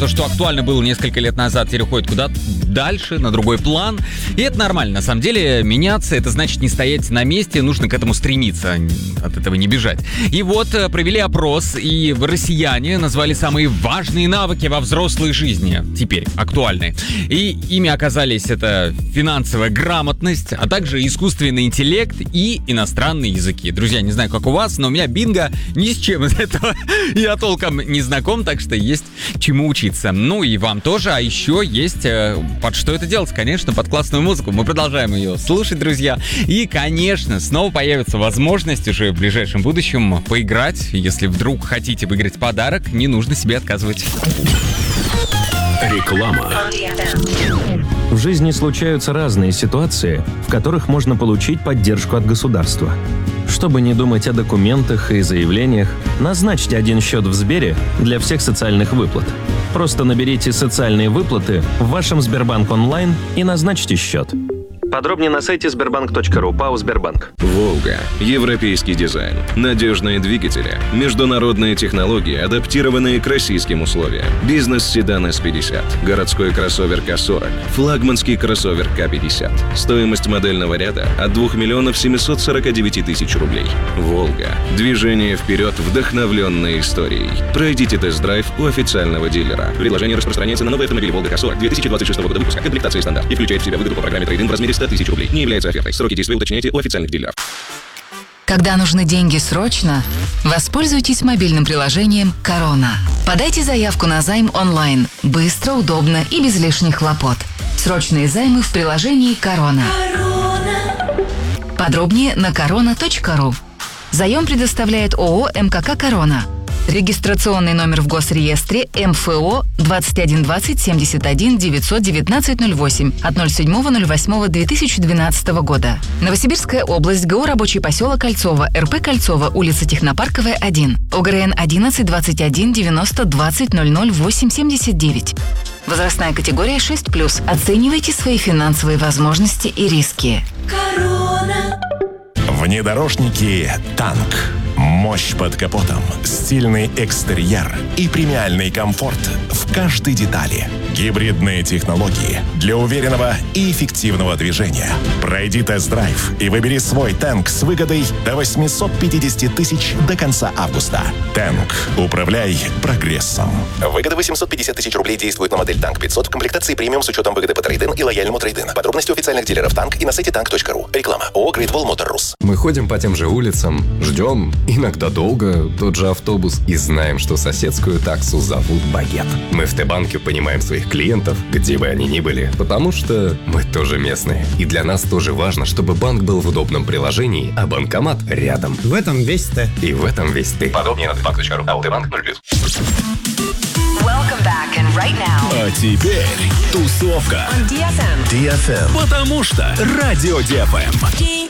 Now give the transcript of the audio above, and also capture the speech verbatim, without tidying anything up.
То, что актуально было несколько лет назад, теперь уходит куда-то дальше, на другой план. И это нормально. На самом деле, меняться — это значит не стоять на месте, нужно к этому стремиться, от этого не бежать. И вот провели опрос, и россияне назвали самые важные навыки во взрослой жизни, теперь актуальные. И ими оказались это финансовая грамотность, а также искусственный интеллект и иностранные языки. Друзья, не знаю, как у вас, но у меня бинго ни с чем из этого я толком не знаком, так что есть чему учиться. Ну и вам тоже, а еще есть э, под что это делать, конечно, под классную музыку. Мы продолжаем ее слушать, друзья. И, конечно, снова появится возможность уже в ближайшем будущем поиграть. Если вдруг хотите выиграть подарок, не нужно себе отказывать. Реклама. В жизни случаются разные ситуации, в которых можно получить поддержку от государства. Чтобы не думать о документах и заявлениях, назначьте один счет в Сбере для всех социальных выплат. Просто наберите «Социальные выплаты» в вашем Сбербанк онлайн и назначьте счет. Подробнее на сайте сбербанк точка ру, ПАО «Сбербанк». Волга. Европейский дизайн. Надежные двигатели. Международные технологии, адаптированные к российским условиям. Бизнес-седан эс пятьдесят. Городской кроссовер ка сорок. Флагманский кроссовер ка пятьдесят. Стоимость модельного ряда от двух миллионов семьсот сорок девять тысяч рублей. Волга. Движение вперед, вдохновленной историей. Пройдите тест-драйв у официального дилера. Предложение распространяется на новые автомобили Волга ка сорок две тысячи двадцать шестого года выпуска. Комплектация стандарт и включает в себя выгоду по программе трейд-ин в размере сто тысяч рублей. Не является офертой. Сроки действия уточняйте у официальных дилеров. Когда нужны деньги срочно, воспользуйтесь мобильным приложением «Корона». Подайте заявку на займ онлайн. Быстро, удобно и без лишних хлопот. Срочные займы в приложении «Корона». Подробнее на корона точка ру. Заем предоставляет ООО «МКК Корона». Регистрационный номер в Госреестре эм эф о двадцать один двадцать семьдесят один девятьсот девятнадцать ноль восемь от ноль седьмого ноль восьмого две тысячи двенадцатого года. Новосибирская область, ГО «Рабочий поселок Кольцово», эр пэ Кольцово, улица Технопарковая, один, ОГРН одиннадцать двадцать один девяносто двадцать ноль ноль восемь семьдесят девять. Возрастная категория шесть плюс. Оценивайте свои финансовые возможности и риски. Корона. Внедорожники «Танк». Мощь под капотом, стильный экстерьер и премиальный комфорт в каждой детали. Гибридные технологии для уверенного и эффективного движения. Пройди тест-драйв и выбери свой «Танк» с выгодой до восемьсот пятьдесят тысяч до конца августа. «Танк». Управляй прогрессом. Выгода восемьсот пятьдесят тысяч рублей действует на модель «Танк пятьсот» в комплектации премиум с учетом выгоды по трейд-ин и лояльному трейд-ин. Подробности у официальных дилеров «Танк» и на сайте танк точка ру. Реклама. ООО «Great Wall Motor Rus». Мы ходим по тем же улицам, ждем, иногда долго, тот же автобус, и знаем, что соседскую таксу зовут «Багет». Мы в Т-банке понимаем своих клиентов, где бы они ни были, потому что мы тоже местные. И для нас тоже важно, чтобы банк был в удобном приложении, а банкомат рядом. В этом весь Т. И в этом весь ты. Подробнее на т-банк точка ру. АО «Т-банк» ноль плюс. Welcome back, and right now. А теперь тусовка. On ди эф эм. ди эф эм. Потому что Радио ди эф эм.